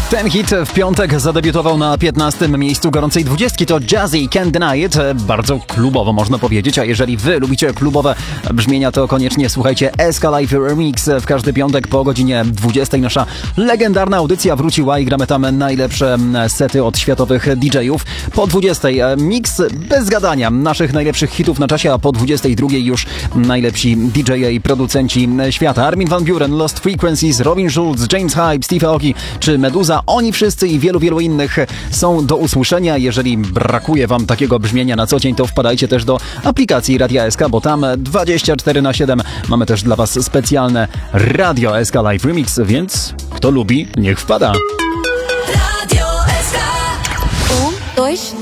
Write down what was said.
Ten hit w piątek zadebiutował na 15. miejscu gorącej 20. To Jazzy Can't Deny It. Bardzo klubowo można powiedzieć, a jeżeli wy lubicie klubowe brzmienia, to koniecznie słuchajcie SK Live Remix. W każdy piątek po godzinie 20. nasza legendarna audycja wróciła i gramy tam najlepsze sety od światowych DJ-ów. Po 20. mix bez gadania naszych najlepszych hitów na czasie, a po 22. już najlepsi DJ-e i producenci świata. Armin van Buuren, Lost Frequencies, Robin Schulz, James Hype, Steve Aoki czy Meduza. Oni wszyscy i wielu innych są do usłyszenia. Jeżeli brakuje wam takiego brzmienia na co dzień, to wpadajcie też do aplikacji Radia SK, bo tam 24/7 mamy też dla was specjalne Radio SK Live Remix, więc kto lubi, niech wpada. Radio SK. 1, 2,